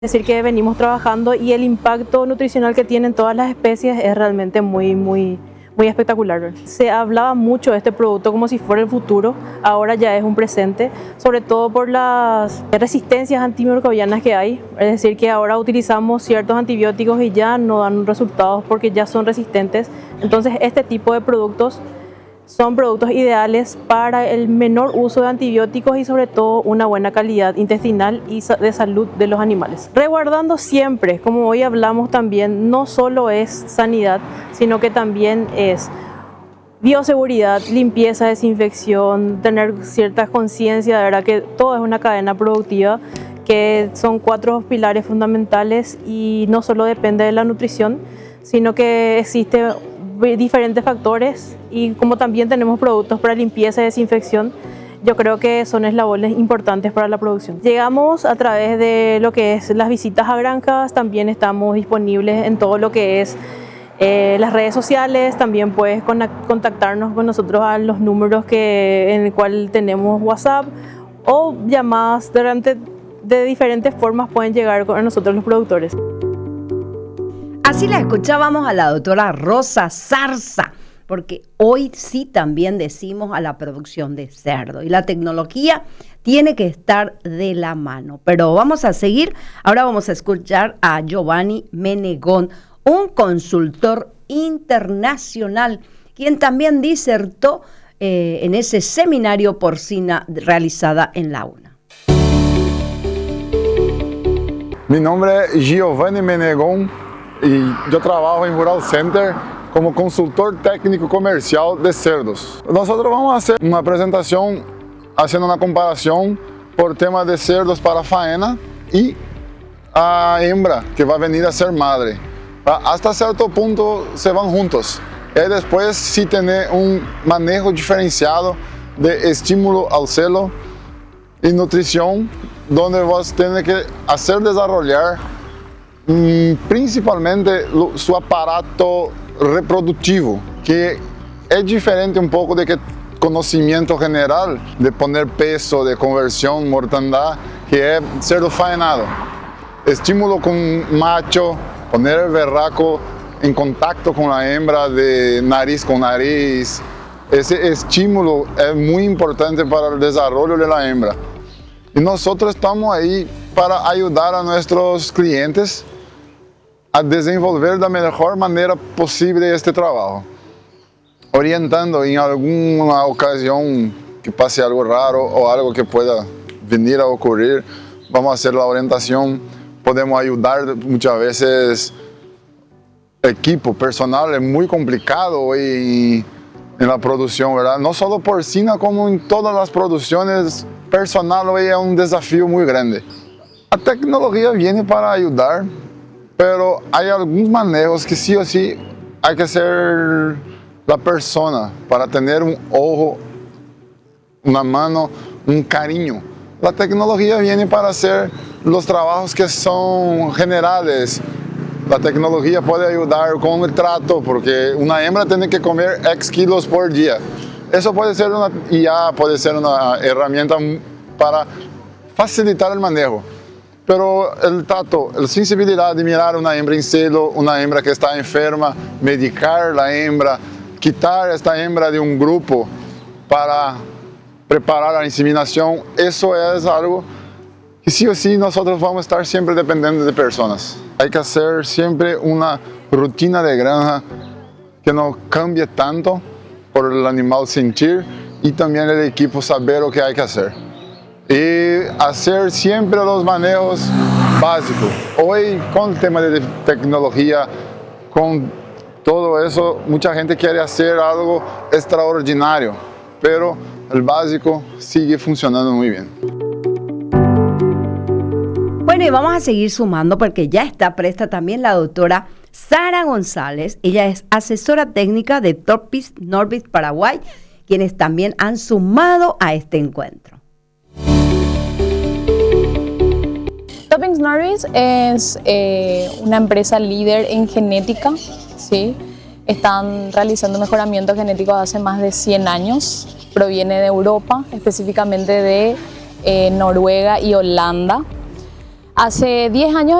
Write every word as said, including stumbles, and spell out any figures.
Es decir, que venimos trabajando y el impacto nutricional que tienen todas las especies es realmente muy, muy, muy espectacular. Se hablaba mucho de este producto como si fuera el futuro, ahora ya es un presente, sobre todo por las resistencias antimicrobianas que hay. Es decir, que ahora utilizamos ciertos antibióticos y ya no dan resultados porque ya son resistentes. Entonces, este tipo de productos son productos ideales para el menor uso de antibióticos y sobre todo una buena calidad intestinal y de salud de los animales. Resguardando siempre, como hoy hablamos también, no solo es sanidad, sino que también es bioseguridad, limpieza, desinfección, tener cierta conciencia, de verdad que todo es una cadena productiva, que son cuatro pilares fundamentales y no solo depende de la nutrición, sino que existe diferentes factores y como también tenemos productos para limpieza y desinfección, yo creo que son eslabones importantes para la producción. Llegamos a través de lo que es las visitas a granjas, también estamos disponibles en todo lo que es eh, las redes sociales, también puedes contactarnos con nosotros a los números que, en el cual tenemos WhatsApp o llamadas durante, de diferentes formas pueden llegar a nosotros los productores. Así la escuchábamos a la doctora Rosa Zarza, porque hoy sí también decimos a la producción de cerdo y la tecnología tiene que estar de la mano. Pero vamos a seguir, ahora vamos a escuchar a Giovanni Menegón, un consultor internacional, quien también disertó eh, en ese seminario porcina realizada en la UNA. Mi nombre es Giovanni Menegón y yo trabajo en Rural Center como consultor técnico comercial de cerdos. Nosotros vamos a hacer una presentación haciendo una comparación por temas de cerdos para faena y a hembra que va a venir a ser madre. Hasta cierto punto se van juntos. Y después sí tener un manejo diferenciado de estímulo al celo y nutrición, donde vos tenés que hacer desarrollar principalmente su aparato reproductivo, que es diferente un poco de que conocimiento general de poner peso, de conversión, mortandad, que es cerdo faenado. Estímulo con macho, poner el berraco en contacto con la hembra de nariz con nariz. Ese estímulo es muy importante para el desarrollo de la hembra. Y nosotros estamos ahí para ayudar a nuestros clientes a desenvolver da mejor manera posible este trabajo, orientando en alguna ocasión que pase algo raro o algo que pueda venir a ocurrir, vamos a hacer la orientación, podemos ayudar muchas veces. Equipo personal es muy complicado hoy en la producción, ¿verdad? No solo porcina, como en todas las producciones, personal hoy es un desafío muy grande. La tecnología viene para ayudar, pero hay algunos manejos que sí o sí hay que ser la persona para tener un ojo, una mano, un cariño. La tecnología viene para hacer los trabajos que son generales. La tecnología puede ayudar con el trato, porque una hembra tiene que comer X kilos por día. Eso puede ser una I A, puede ser una herramienta para facilitar el manejo. Pero el trato, la sensibilidad de mirar una hembra en celo, una hembra que está enferma, medicar la hembra, quitar esta hembra de un grupo para preparar la inseminación, eso es algo que sí o sí nosotros vamos a estar siempre dependiendo de personas. Hay que hacer siempre una rutina de granja que no cambie tanto por el animal sentir y también el equipo saber lo que hay que hacer. Y hacer siempre los manejos básicos. Hoy, con el tema de tecnología, con todo eso, mucha gente quiere hacer algo extraordinario, pero el básico sigue funcionando muy bien. Bueno, y vamos a seguir sumando porque ya está presta también la doctora Sara González. Ella es asesora técnica de Topix Norbis Paraguay, quienes también han sumado a este encuentro. Topix Norbis es eh, una empresa líder en genética, ¿sí? Están realizando mejoramiento genético hace más de cien años. Proviene de Europa, específicamente de eh, Noruega y Holanda. Hace diez años